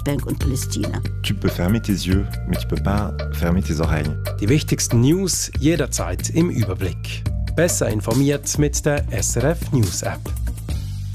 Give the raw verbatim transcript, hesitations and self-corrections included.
Westbank und Palästina. Tu peux fermer tes yeux, mais tu peux pas fermer tes oreilles. Die wichtigsten News jederzeit im Überblick. Besser informiert mit der S R F News App.